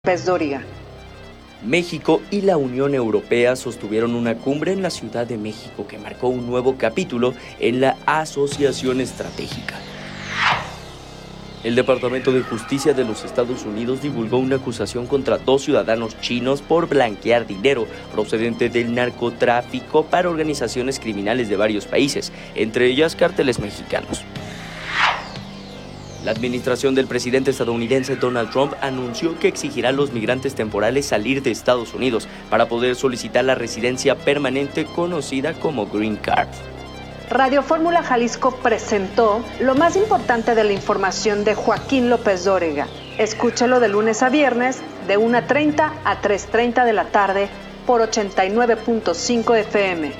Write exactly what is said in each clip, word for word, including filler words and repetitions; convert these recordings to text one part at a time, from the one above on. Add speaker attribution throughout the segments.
Speaker 1: López Dóriga.
Speaker 2: México y la Unión Europea sostuvieron una cumbre en la Ciudad de México que marcó un nuevo capítulo en la asociación estratégica. El Departamento de Justicia de los Estados Unidos divulgó una acusación contra dos ciudadanos chinos por blanquear dinero procedente del narcotráfico para organizaciones criminales de varios países, entre ellas cárteles mexicanos. La administración del presidente estadounidense Donald Trump anunció que exigirá a los migrantes temporales salir de Estados Unidos para poder solicitar la residencia permanente conocida como Green Card.
Speaker 1: Radio Fórmula Jalisco presentó lo más importante de la información de Joaquín López Dóriga. Escúchalo de lunes a viernes de una treinta a tres treinta de la tarde por ochenta y nueve punto cinco F M.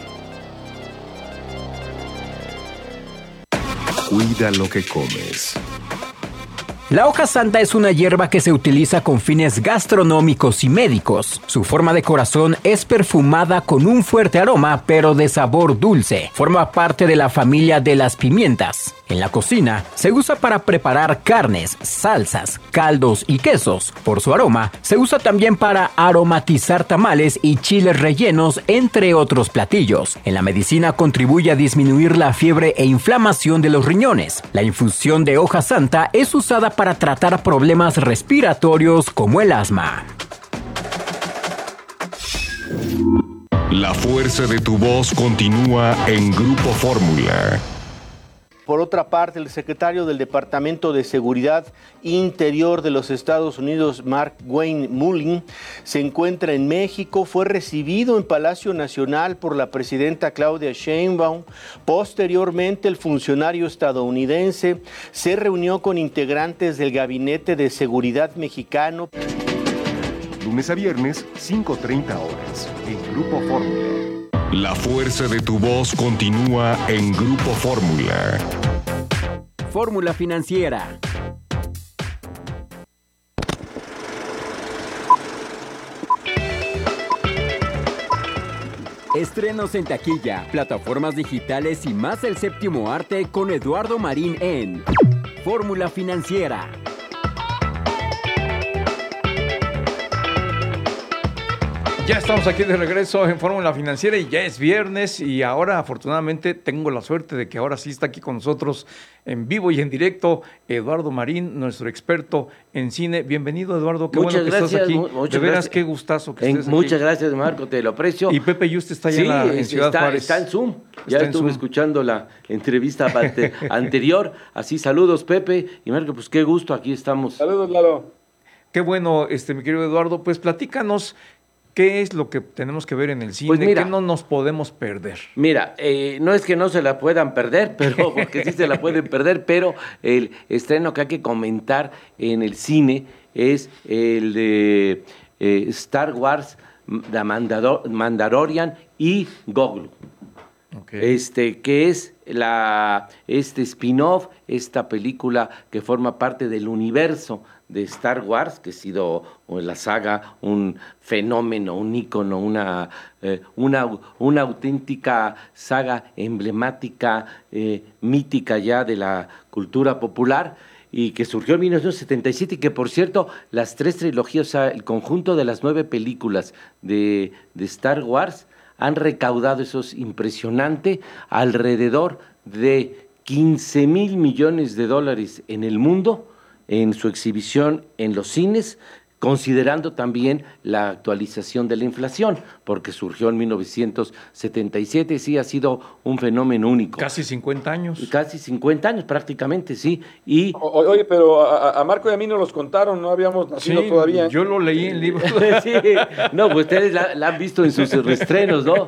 Speaker 3: Cuida lo que comes.
Speaker 4: La hoja santa es una hierba que se utiliza con fines gastronómicos y médicos. Su forma de corazón es perfumada con un fuerte aroma, pero de sabor dulce. Forma parte de la familia de las pimientas. En la cocina, se usa para preparar carnes, salsas, caldos y quesos. Por su aroma, se usa también para aromatizar tamales y chiles rellenos, entre otros platillos. En la medicina contribuye a disminuir la fiebre e inflamación de los riñones. La infusión de hoja santa es usada para tratar problemas respiratorios como el asma.
Speaker 3: La fuerza de tu voz continúa en Grupo Fórmula.
Speaker 5: Por otra parte, el secretario del Departamento de Seguridad Interior de los Estados Unidos, Mark Wayne Mullin, se encuentra en México. Fue recibido en Palacio Nacional por la presidenta Claudia Sheinbaum. Posteriormente, el funcionario estadounidense se reunió con integrantes del Gabinete de Seguridad mexicano.
Speaker 3: Lunes a viernes, cinco treinta horas, en Grupo Fórmula. La fuerza de tu voz continúa en Grupo Fórmula.
Speaker 4: Fórmula Financiera. Estrenos en taquilla, plataformas digitales y más el séptimo arte con Eduardo Marín en Fórmula Financiera.
Speaker 6: Ya estamos aquí de regreso en Fórmula Financiera y ya es viernes y ahora afortunadamente tengo la suerte de que ahora sí está aquí con nosotros en vivo y en directo Eduardo Marín, nuestro experto en cine. Bienvenido, Eduardo, qué
Speaker 7: muchas
Speaker 6: bueno que
Speaker 7: gracias,
Speaker 6: estás aquí.
Speaker 7: Mu-
Speaker 6: de veras,
Speaker 7: gracias.
Speaker 6: Qué gustazo que
Speaker 7: en,
Speaker 6: estés
Speaker 7: muchas
Speaker 6: aquí.
Speaker 7: gracias, Marco, te lo aprecio.
Speaker 6: Y Pepe Yuste está allá
Speaker 7: sí,
Speaker 6: en, la, en Ciudad
Speaker 7: está,
Speaker 6: Juárez.
Speaker 7: está en Zoom. Ya
Speaker 6: Está en
Speaker 7: estuve
Speaker 6: Zoom.
Speaker 7: escuchando la entrevista ante- anterior. Así, saludos, Pepe. Y Marco, pues qué gusto, aquí estamos.
Speaker 8: Saludos, Lalo.
Speaker 6: Qué bueno, este, mi querido Eduardo, pues platícanos qué es lo que tenemos que ver en el cine,
Speaker 7: Pues mira,
Speaker 6: qué no nos podemos perder.
Speaker 7: Mira, eh, no es que no se la puedan perder, pero porque sí se la pueden perder, pero el estreno que hay que comentar en el cine es el de eh, Star Wars, The Mandador- Mandalorian y Grogu.
Speaker 6: Okay.
Speaker 7: Este, que es la, este spin-off, esta película que forma parte del universo de Star Wars, que ha sido la saga un fenómeno, un ícono, una, eh, una, una auténtica saga emblemática, eh, mítica ya de la cultura popular, y que surgió en mil novecientos setenta y siete, y que por cierto, las tres trilogías, o sea, el conjunto de las nueve películas de, de Star Wars, han recaudado, eso es impresionante, alrededor de quince mil millones de dólares en el mundo, en su exhibición en los cines, considerando también la actualización de la inflación, porque surgió en mil novecientos setenta y siete, sí, ha sido un fenómeno único.
Speaker 6: Casi cincuenta años.
Speaker 7: Casi cincuenta años prácticamente, sí. Y
Speaker 8: O- oye, pero a, a Marco y a mí nos los contaron, no habíamos nacido
Speaker 6: Sí,
Speaker 8: todavía.
Speaker 6: yo lo leí en libros.
Speaker 7: sí, no, pues ustedes la, la han visto en sus reestrenos, ¿no?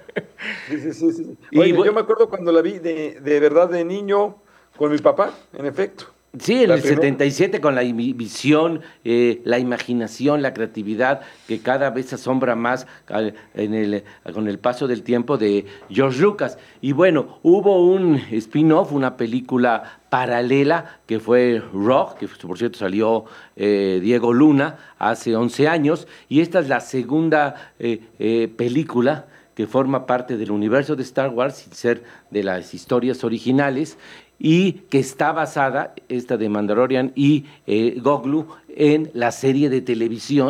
Speaker 8: Sí, sí, sí, sí.
Speaker 7: Y
Speaker 8: Oye,
Speaker 7: bu-
Speaker 8: yo me acuerdo cuando la vi de, de verdad de niño con mi papá, en efecto.
Speaker 7: Sí, en
Speaker 8: La
Speaker 7: el
Speaker 8: primera-
Speaker 7: setenta y siete con la imi- visión, eh, la imaginación, la creatividad que cada vez asombra más al- en el, con el paso del tiempo de George Lucas. Y bueno, hubo un spin-off, una película paralela que fue Rock, que por cierto salió eh, Diego Luna hace once años, y esta es la segunda eh, eh, película que forma parte del universo de Star Wars sin ser de las historias originales. y que está basada, esta de Mandalorian y eh, Grogu, en la serie de televisión